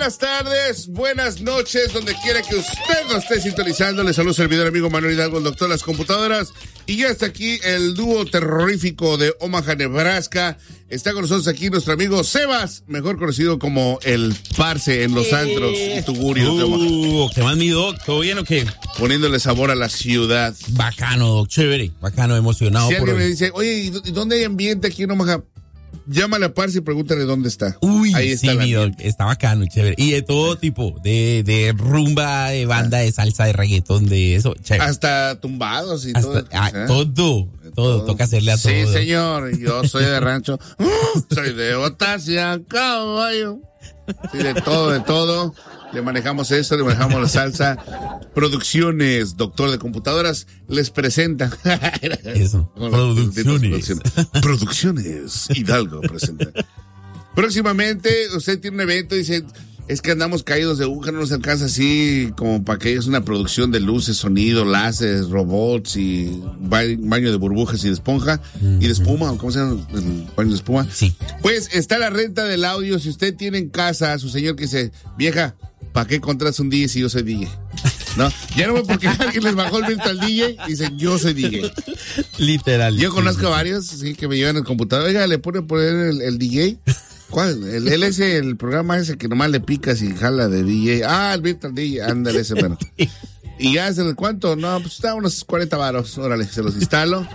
buenas tardes, buenas noches, donde quiera que usted nos esté sintonizando. Les saluda el servidor amigo Manuel Hidalgo, el doctor de las computadoras. Y ya está aquí el dúo terrorífico de Omaha, Nebraska. Está con nosotros aquí nuestro amigo Sebas, mejor conocido como el Parce en los antros y tugurios de Omaha. ¿Qué más, mi doc? ¿Todo bien o qué? Poniéndole sabor a la ciudad. Bacano, doc, chévere, bacano, emocionado. Si alguien me dice, oye, ¿y dónde hay ambiente aquí en Omaha? Llámale a Parce y pregúntale dónde está. Uy, ahí está, sí, mi doc, está bacano, chévere. Y de todo tipo, de rumba, de banda, de salsa, de reggaetón, de eso, chévere. Hasta tumbados y hasta, todo. Toca hacerle a todo. Sí, señor, yo soy de rancho. Soy de Otasia, caballo. Sí, de todo. Le manejamos eso, le manejamos la salsa. Producciones, doctor de computadoras, les presenta. Eso, producciones. Producciones, Hidalgo presenta. Próximamente, usted tiene un evento y dice, es que andamos caídos de aguja, no nos alcanza así como para que es una producción de luces, sonido, láseres, robots y baño de burbujas y de esponja y de espuma, ¿cómo se llama el baño de espuma? Sí. Pues está la renta del audio. Si usted tiene en casa a su señor que dice, vieja, ¿para qué contratas un DJ si yo soy DJ? ¿No? Ya no veo por qué alguien les bajó el virtual DJ y dicen, yo soy DJ. Literal. Yo conozco varios, sí, que me llevan el computador. Oiga, ¿le pone poner el DJ? ¿Cuál? El programa ese que nomás le picas y jala de DJ. Ah, el virtual DJ, ándale ese, bueno. Y ya, ¿cuánto? No, pues está unos 40 varos. Órale, se los instalo.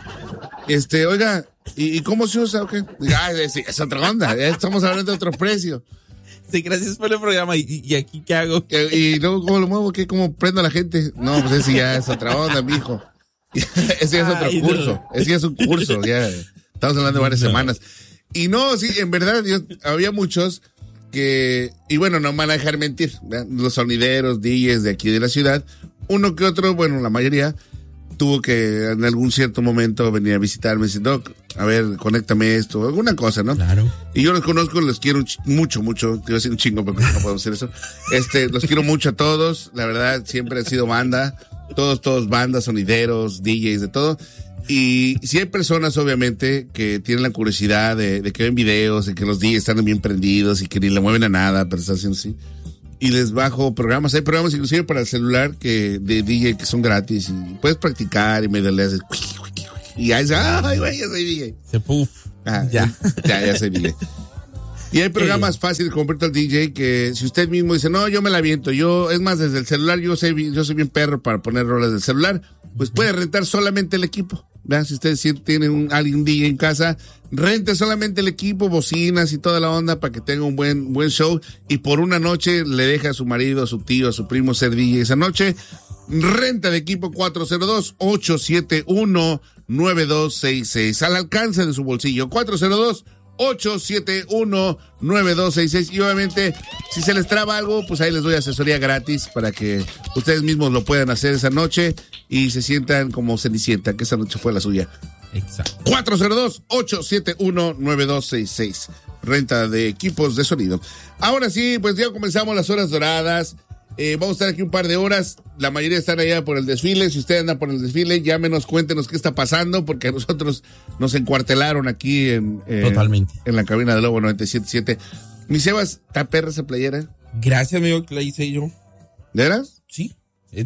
Oiga, ¿y cómo se usa? Okay. Ah, es otra onda, ya estamos hablando de otro precio. Sí, gracias por el programa. ¿Y aquí qué hago? Y luego, ¿cómo lo muevo? ¿Cómo prendo a la gente? No, pues ese ya es otra onda, mijo. Ese ya es otro curso. No. Ese ya es un curso, ya. Estamos hablando de varias semanas. Y no, sí, en verdad, había muchos que, y bueno, no me van a dejar mentir, ¿verdad? Los sonideros, DJs de aquí de la ciudad, uno que otro, bueno, la mayoría, tuvo que en algún cierto momento venir a visitarme y decir, Doc, a ver, conéctame esto, alguna cosa, ¿no? Claro. Y yo los conozco, los quiero mucho, te iba a decir un chingo porque no podemos hacer eso. Los quiero mucho a todos, la verdad, siempre ha sido banda, todos bandas, sonideros, DJs, de todo. Y si hay personas, obviamente, que tienen la curiosidad de que ven videos, de que los DJs están bien prendidos y que ni le mueven a nada, pero están haciendo así. Y les bajo programas. Hay programas inclusive para el celular de DJ que son gratis y puedes practicar y medio le haces y ya dices, ay, güey, ya soy DJ. Se puff. Ya soy DJ. Y hay programas fáciles como al DJ que si usted mismo dice, no, yo me la aviento, es más, desde el celular, yo soy bien perro para poner rolas del celular, pues puede rentar solamente el equipo. ¿Verdad? Si usted tiene alguien DJ en casa, rente solamente el equipo, bocinas y toda la onda para que tenga un buen show y por una noche le deja a su marido, a su tío, a su primo ser DJ esa noche. Renta de equipo 402-871-9266 al alcance de su bolsillo. 402-871-9266 y obviamente si se les traba algo, pues ahí les doy asesoría gratis para que ustedes mismos lo puedan hacer esa noche y se sientan como Cenicienta, que esa noche fue la suya. Exacto. 402-871-9266 renta de equipos de sonido. Ahora sí, pues ya comenzamos las horas doradas. Vamos a estar aquí un par de horas. La mayoría están allá por el desfile. Si usted anda por el desfile, llámenos, cuéntenos qué está pasando, porque a nosotros nos encuartelaron aquí totalmente en la cabina de Lobo 97.7. Mi Sebas, ¿está perra esa playera? Gracias, amigo, que la hice yo. ¿De veras? Sí. Es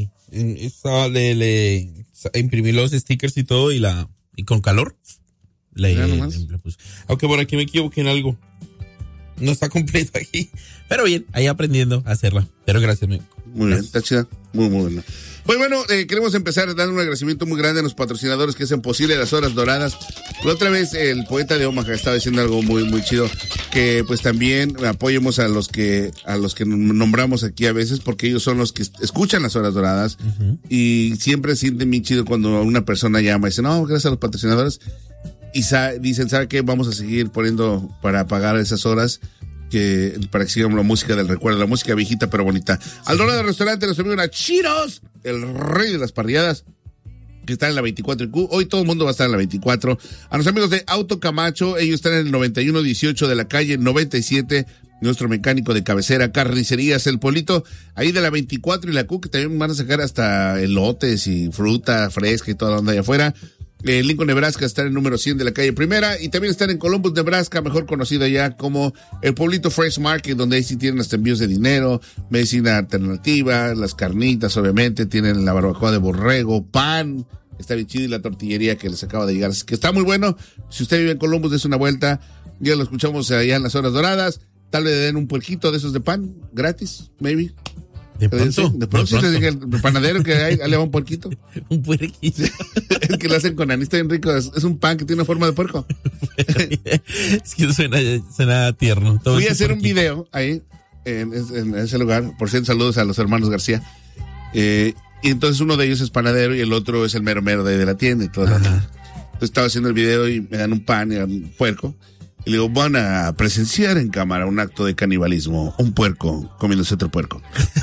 le imprimí los stickers y todo y con calor le puse. Aunque por aquí me equivoqué en algo. No está completo aquí. Pero bien, ahí aprendiendo a hacerla. Pero gracias, amigo. Muy bien, está chida. Muy buena. Pues bueno, queremos empezar dando un agradecimiento muy grande a los patrocinadores que hacen posible las horas doradas. La otra vez el poeta de Omaha estaba diciendo algo muy, muy chido, que pues también apoyemos a los que nombramos aquí a veces, porque ellos son los que escuchan las horas doradas. Uh-huh. Y siempre sienten bien chido cuando una persona llama y dice, no, gracias a los patrocinadores. Y dicen, ¿sabe qué? Vamos a seguir poniendo para pagar esas horas para que sigamos la música del recuerdo, la música viejita pero bonita. Al Dorado Restaurante, nuestro amigo Nachiros, el rey de las parrilladas, que está en la 24 IQ. Hoy todo el mundo va a estar en la 24. A los amigos de Auto Camacho, ellos están en el 9118 de la calle 97. Nuestro mecánico de cabecera, Carnicerías El Polito, ahí de la 24 y la Q, que también van a sacar hasta elotes y fruta fresca y toda la onda allá afuera. Lincoln, Nebraska, están en el número 100 de la calle Primera, y también están en Columbus, Nebraska, mejor conocido ya como el pueblito Fresh Market, donde ahí sí tienen hasta envíos de dinero, medicina alternativa, las carnitas, obviamente, tienen la barbacoa de borrego, pan, está bien chido, y la tortillería que les acaba de llegar, así que está muy bueno. Si usted vive en Columbus, dése una vuelta, ya lo escuchamos allá en las horas doradas, tal vez le den un puerquito de esos de pan, gratis, maybe. De pronto. El panadero que hay, le va un puerquito. Un puerquito. El que lo hacen con anís, está bien rico. Es un pan que tiene una forma de puerco. Es que suena tierno. Fui a hacer un video ahí, en ese lugar. Por cierto, saludos a los hermanos García. Y entonces uno de ellos es panadero y el otro es el mero mero de la tienda y todo. Entonces estaba haciendo el video y me dan un pan y un puerco. Y le digo, van a presenciar en cámara un acto de canibalismo. Un puerco comiéndose otro puerco.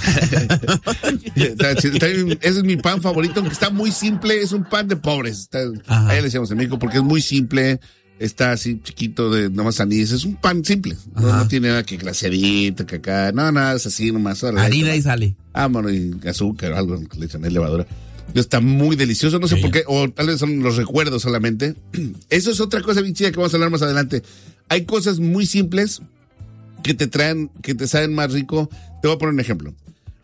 Ese es mi pan favorito, aunque está muy simple. Es un pan de pobres. Ahí le decíamos en México, porque es muy simple. Está así chiquito, de nomás anís. Es un pan simple. No tiene nada que glaseadito, que acá. No, nada, es así nomás. Harina y sale. Bueno, y azúcar o algo que le echan en levadura. Está muy delicioso, no sé por qué, o tal vez son los recuerdos solamente. Eso es otra cosa bien chida que vamos a hablar más adelante. Hay cosas muy simples que te saben más rico. Te voy a poner un ejemplo.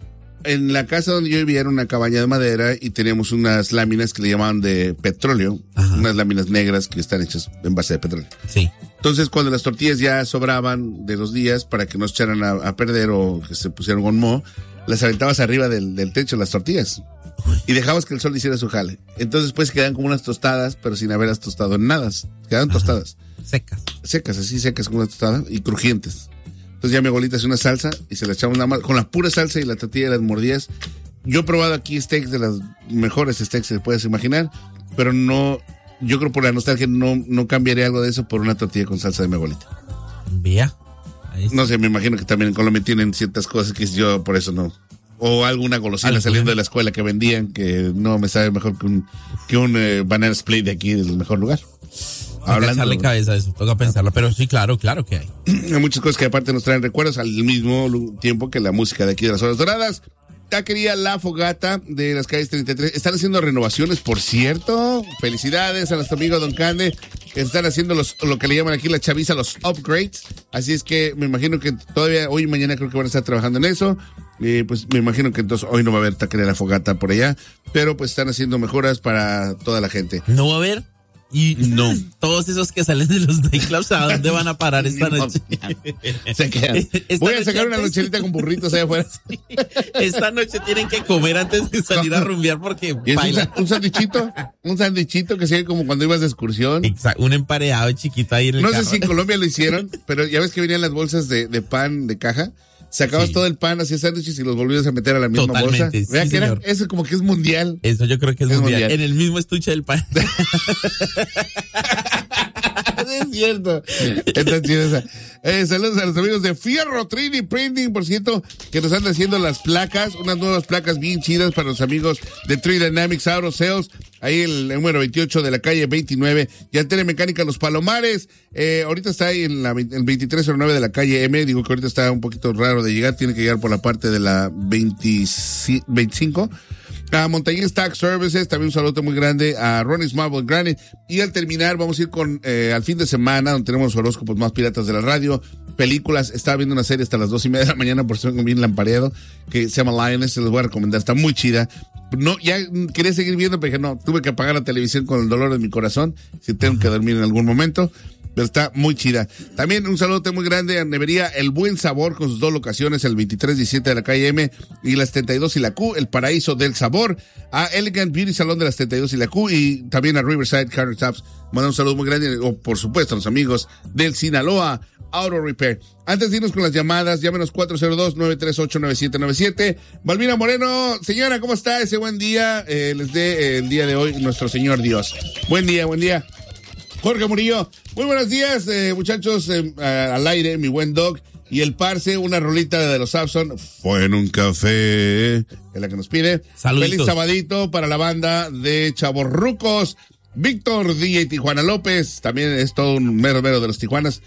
En la casa donde yo vivía era una cabaña de madera y teníamos unas láminas que le llamaban de petróleo, unas láminas negras que están hechas en base de petróleo. Sí. Entonces, cuando las tortillas ya sobraban de los días para que no se echaran a perder o que se pusieran con moho, las aventabas arriba del techo, las tortillas. Y dejabas que el sol hiciera su jale. Entonces, pues quedan como unas tostadas, pero sin haberlas tostado en nada. Quedan tostadas. Secas, así secas como una tostada y crujientes. Entonces ya mi abuelita hace una salsa y se la echamos nada más, con la pura salsa y la tortilla las mordías. Yo he probado aquí steaks de las mejores steaks que puedes imaginar, pero no, yo creo por la nostalgia no cambiaría algo de eso por una tortilla con salsa de mi abuelita. Vea. No sé, me imagino que también en Colombia tienen ciertas cosas que yo por eso no. O alguna golosina saliendo de la escuela que vendían que no me sabe mejor que un banana split de aquí del mejor lugar. Hablando, echarle cabeza a eso, toca pensarlo, pero sí, claro que hay. Hay muchas cosas que aparte nos traen recuerdos al mismo tiempo que la música de aquí de las horas doradas. Taquería La Fogata de las calles 33. Están haciendo renovaciones, por cierto. Felicidades a nuestro amigo Don Cande, que están haciendo lo que le llaman aquí la chaviza, los upgrades. Así es que me imagino que todavía hoy y mañana creo que van a estar trabajando en eso. Pues me imagino que entonces hoy no va a haber Taquería La Fogata por allá, pero pues están haciendo mejoras para toda la gente. ¿No va a haber? Y no, todos esos que salen de los nightclubs, ¿a dónde van a parar esta noche? Se quedan. Voy a sacar una loncherita con burritos allá afuera. Esta noche tienen que comer antes de salir a rumbear porque un sandwichito que sea como cuando ibas de excursión. Exacto, un emparedado chiquito ahí en el carro. No sé si en Colombia lo hicieron, pero ya ves que venían las bolsas de pan de caja. Sacabas todo el pan, hacías sándwiches y los volvías a meter a la misma bolsa. Vea que era, eso como que es mundial. Eso yo creo que es mundial. En el mismo estuche del pan. Es cierto. Entonces, saludos a los amigos de Fierro 3D Printing, por cierto, que nos andan haciendo las placas, unas nuevas placas bien chidas para los amigos de 3 Dynamics Auto Sales. Ahí el número 28 de la calle 29, y Antena Mecánica Los Palomares. Ahorita está ahí en el 2309 de la calle M. Digo que ahorita está un poquito raro de llegar, tiene que llegar por la parte de la 25. A Montañín Stack Services, también un saludo muy grande a Ronnie's Marble Granite. Y al terminar, vamos a ir con al fin de semana, donde tenemos horóscopos más piratas de la radio, películas. Estaba viendo una serie hasta las 2:30 de la mañana, por ser bien lampareado, que se llama Lioness, se los voy a recomendar, está muy chida. No, ya quería seguir viendo, pero dije, no, tuve que apagar la televisión con el dolor de mi corazón, si tengo que dormir en algún momento. Pero está muy chida. También un saludo muy grande a Nevería El Buen Sabor, con sus dos locaciones, el 2317 de la calle M y las 72 y la Q, el paraíso del sabor. A Elegant Beauty Salón de las 72 y la Q, y también a Riverside Countertops. Manda un saludo muy grande, o por supuesto a los amigos del Sinaloa Auto Repair. Antes de irnos con las llamadas, llámenos 402-938-9797. Valmira Moreno, señora, ¿cómo está? Ese buen día les dé el día de hoy nuestro Señor Dios. Buen día, buen día. Jorge Murillo, muy buenos días, muchachos, al aire, mi buen Doc, y el parce, una rolita de los Sapson, fue en un café, es la que nos pide. Saluditos. Feliz sabadito para la banda de Chavorrucos. Víctor DJ Tijuana López, también es todo un mero de los Tijuanas.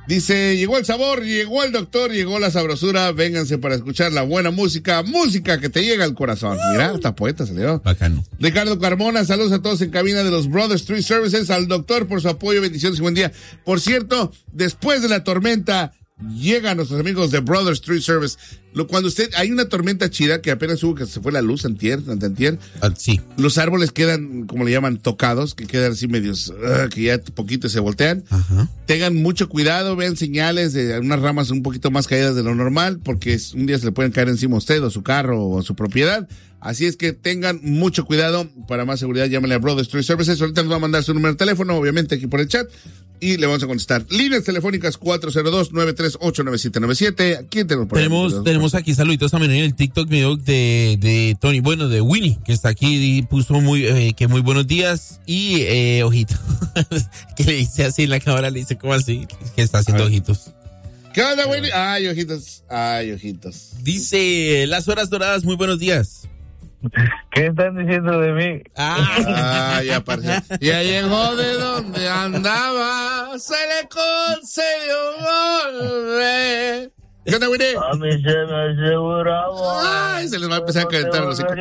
Dice, llegó el sabor, llegó el doctor, llegó la sabrosura, vénganse para escuchar la buena música, música que te llega al corazón. Mira, hasta poeta salió. Bacano. Ricardo Carmona, saludos a todos en cabina de los Brothers Street Services, al doctor por su apoyo, bendiciones y buen día. Por cierto, después de la tormenta, llegan nuestros amigos de Brothers Street Service. Cuando hay una tormenta chida que apenas hubo que se fue la luz antier, sí. Los árboles quedan, como le llaman, tocados, que quedan así medios, que ya poquito se voltean. Ajá. Tengan mucho cuidado, vean señales de unas ramas un poquito más caídas de lo normal, porque un día se le pueden caer encima a usted o su carro o a su propiedad. Así es que tengan mucho cuidado. Para más seguridad, llámenle a Brothers Street Services. Ahorita nos va a mandar su número de teléfono, obviamente aquí por el chat, y le vamos a contestar. Líneas telefónicas 402-938-9797. Aquí tenemos aquí saluditos también en el TikTok video de Tony, bueno, de Winnie, que está aquí y puso que muy buenos días y ojito. Que le dice así en la cámara, le dice como así, que está haciendo ojitos. ¿Qué onda, Winnie? Ay, ojitos. Ay, ojitos. Dice, las horas doradas, muy buenos días. ¿Qué están diciendo de mí? Ya apareció. Ya llegó de donde andaba, se le concedió volver. ¿Qué onda, Winnie? A mí se me aseguraba. Ay, se les va a empezar a calentar los hijos.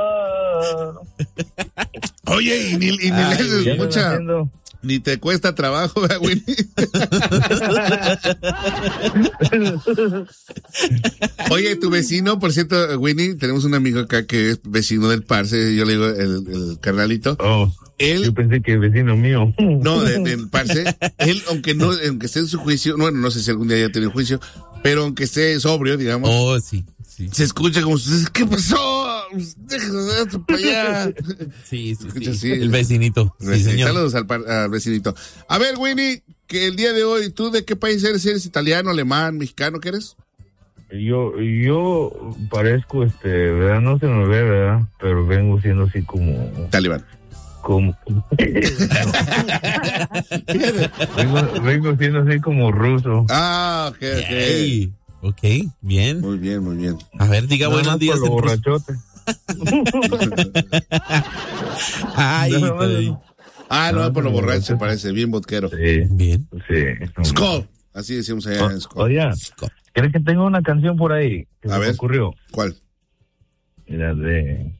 Oye, y ni le haces mucha... Ni te cuesta trabajo, ¿verdad, Winnie? Oye, tu vecino, por cierto, Winnie, tenemos un amigo acá que es vecino del Parce, yo le digo el carnalito. Oh, yo pensé que es vecino mío. No, del Parce. Él, aunque esté en su juicio, bueno, no sé si algún día ya tiene juicio, pero aunque esté sobrio, digamos. Oh, sí. Se escucha como, ¿qué pasó? Déjame esto para allá. Sí. Así. El vecinito. Sí, señor. Saludos al vecinito. A ver, Winnie, que el día de hoy, ¿tú de qué país eres? ¿Eres italiano, alemán, mexicano? ¿Qué eres? Yo parezco, ¿verdad? No se me ve, ¿verdad? Pero vengo siendo así como... Talibán. vengo siendo así como ruso. Ah, ok. Hey. Ok, bien. Muy bien. A ver, diga buenos días. Por los borrachotes. Ay, no, por los borrachos, parece bien vodquero. Sí. Bien. Sí. Skol. Así decimos allá en Skol. Oye, ¿crees que tengo una canción por ahí que a me ver, ocurrió? ¿Cuál? Las de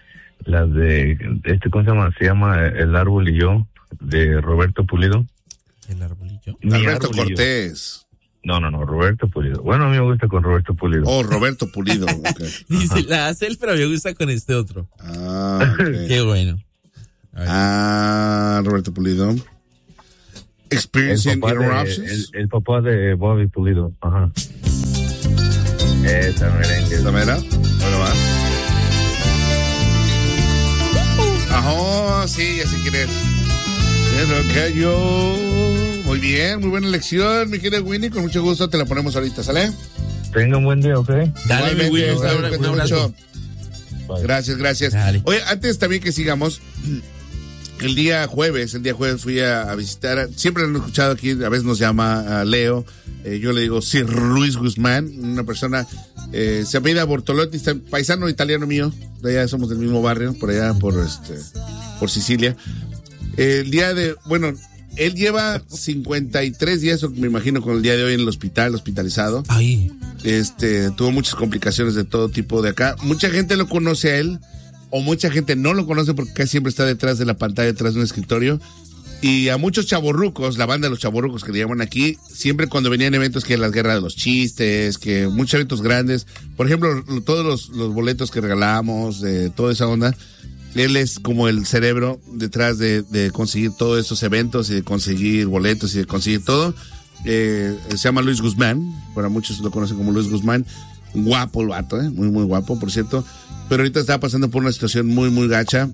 ¿cómo se llama? Se llama El Árbol y Yo, de Roberto Pulido. ¿El arbolillo? Alberto Cortés. No, Roberto Pulido. Bueno, a mí me gusta con Roberto Pulido. Oh, Roberto Pulido. Okay. Dice, la hace él, pero me gusta con este otro. Okay. Qué bueno. Roberto Pulido. Experiencing Interruptions. El papá de Bobby Pulido. Ajá. Esa merengue. ¿La mera? Bueno, va. Ajá, sí, así quieres. Pero que yo... Muy bien, muy buena elección, mi querido Winnie. Con mucho gusto te la ponemos ahorita, ¿sale? Tenga un buen día, ¿ok? Dale, Winnie, un abrazo. Gracias. Dale. Oye, antes también que sigamos, el día jueves fui a visitar, siempre lo han escuchado aquí, a veces nos llama Leo, yo le digo Sir Luis Guzmán, una persona, se apellida Bortolotti, paisano italiano mío, de allá somos del mismo barrio, por allá por Sicilia. El día él lleva 53 días, me imagino, con el día de hoy en el hospital, hospitalizado. Ay. Tuvo muchas complicaciones de todo tipo de acá. Mucha gente lo conoce a él, o mucha gente no lo conoce porque casi siempre está detrás de la pantalla, detrás de un escritorio. Y a muchos chavorrucos, la banda de los chavorrucos que le llaman aquí, siempre cuando venían eventos que las guerras de los chistes, que muchos eventos grandes, por ejemplo, todos los boletos que regalamos, de toda esa onda, él es como el cerebro detrás de conseguir todos esos eventos y de conseguir boletos y de conseguir todo. Se llama Luis Guzmán, para muchos lo conocen como Luis Guzmán. Guapo el vato, muy, muy guapo, por cierto. Pero ahorita estaba pasando por una situación muy, muy gacha.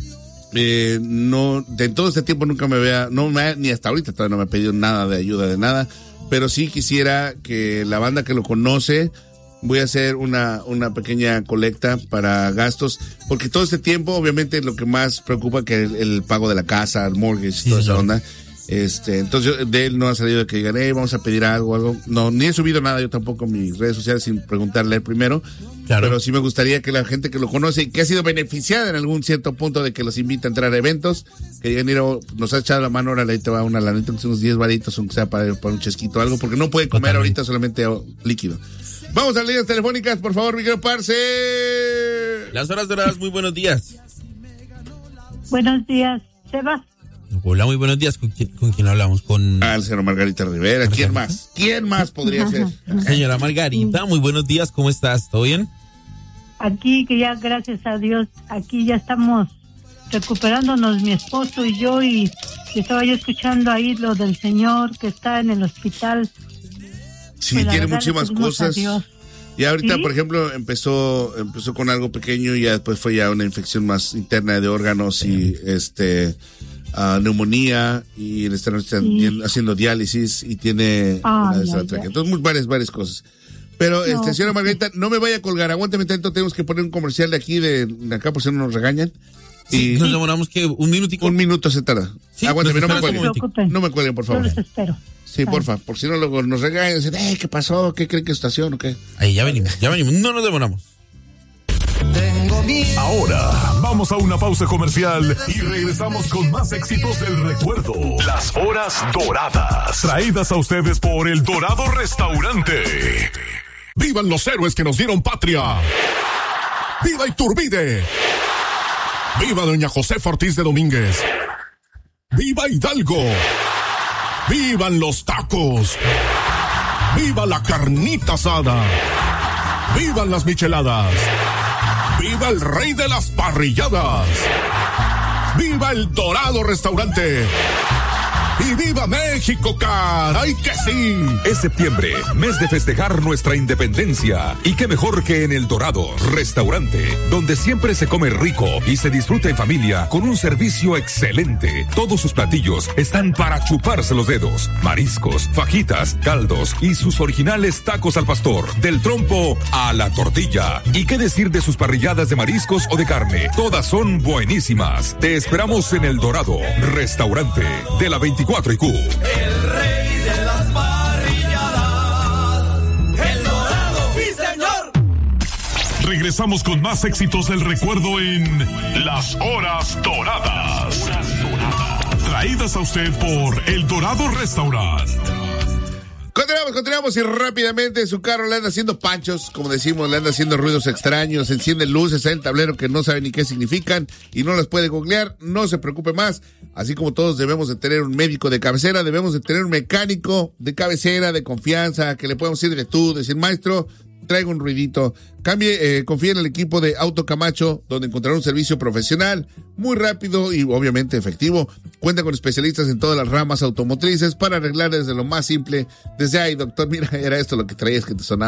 No, de todo este tiempo nunca ni hasta ahorita todavía no me ha pedido nada de ayuda de nada. Pero sí quisiera que la banda que lo conoce, voy a hacer una pequeña colecta para gastos, porque todo este tiempo, obviamente, lo que más preocupa que el pago de la casa, el mortgage, toda esa onda. Entonces de él no ha salido de que digan, vamos a pedir algo. No, ni he subido nada yo tampoco en mis redes sociales sin preguntarle a él primero. Claro. Pero sí me gustaría que la gente que lo conoce y que ha sido beneficiada en algún cierto punto de que los invita a entrar a eventos, que digan, mira, nos ha echado la mano, ahora le te va una lanita, unos 10 varitos, aunque sea para un chesquito o algo, porque no puede comer ahorita solamente líquido. Vamos a las líneas telefónicas, por favor, Miguel Parce. Las horas doradas, muy buenos días. Buenos días, Sebas. Hola, muy buenos días. ¿Con quién hablamos? Con el señor Margarita Rivera. ¿Quién más podría ser? Señora Margarita, muy buenos días. ¿Cómo estás? ¿Todo bien? Aquí, que ya gracias a Dios, aquí ya estamos recuperándonos mi esposo y yo, y estaba yo escuchando ahí lo del señor que está en el hospital. Sí, pues tiene muchísimas cosas. Y ahorita, ¿sí? Por ejemplo, empezó con algo pequeño y ya después fue ya una infección más interna de órganos y neumonía, y le están haciendo diálisis y tiene una desatraque. Entonces, varias cosas. Pero, señora Margarita, no me vaya a colgar, aguántame tanto, tenemos que poner un comercial de aquí, de acá, por si no nos regañan. Sí, nos demoramos que un minutico. Un minuto se tarda. Sí, aguántame, no me cuelguen. No me cuelguen, por favor. Yo los espero. Sí, porfa, por si no luego nos regañan, dicen, ¿qué pasó? ¿Qué creen que es estación o qué? Ahí, ya venimos, no nos demoramos. Ahora vamos a una pausa comercial y regresamos con más éxitos del recuerdo. Las horas doradas, traídas a ustedes por El Dorado Restaurante. ¡Vivan los héroes que nos dieron patria! ¡Viva Iturbide! ¡Viva doña Josefa Ortiz de Domínguez! ¡Viva Hidalgo! ¡Vivan los tacos! ¡Viva la carnita asada! ¡Vivan las micheladas! ¡Viva el rey de las parrilladas! ¡Viva El Dorado Restaurante! ¡Y viva México, caray que sí! Es septiembre, mes de festejar nuestra independencia. Y qué mejor que en El Dorado Restaurante, donde siempre se come rico y se disfruta en familia con un servicio excelente. Todos sus platillos están para chuparse los dedos. Mariscos, fajitas, caldos y sus originales tacos al pastor, del trompo a la tortilla. Y qué decir de sus parrilladas de mariscos o de carne. Todas son buenísimas. Te esperamos en El Dorado Restaurante, de la 24 IQ. El rey de las parrilladas, El Dorado, sí señor. Regresamos con más éxitos del recuerdo en Las Horas Doradas. Traídas a usted por El Dorado Restaurant. Continuamos y rápidamente su carro le anda haciendo panchos, como decimos, le anda haciendo ruidos extraños, enciende luces en el tablero que no sabe ni qué significan y no las puede googlear. No se preocupe más, así como todos debemos de tener un médico de cabecera, debemos de tener un mecánico de cabecera, de confianza, que le podemos decir de tú, decir, maestro, traigo un ruidito. Confíe en el equipo de Auto Camacho, donde encontrará un servicio profesional, muy rápido y obviamente efectivo. Cuenta con especialistas en todas las ramas automotrices para arreglar desde lo más simple, desde, ay doctor, mira, era esto lo que traías que te sonaba.